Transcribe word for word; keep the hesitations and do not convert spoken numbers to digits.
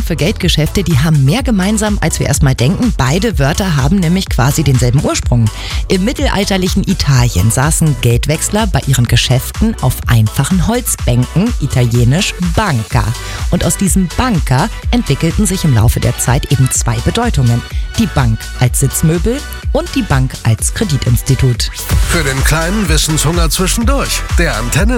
für Geldgeschäfte, die haben mehr gemeinsam, als wir erstmal denken. Beide Wörter haben nämlich quasi denselben Ursprung. Im mittelalterlichen Italien saßen Geldwechsler bei ihren Geschäften auf einfachen Holzbänken, italienisch Banca. Und aus diesem Banca entwickelten sich im Laufe der Zeit eben zwei Bedeutungen. Die Bank als Sitzmöbel und die Bank als Kreditinstitut. Für den kleinen Wissenshunger zwischendurch. Der Antenne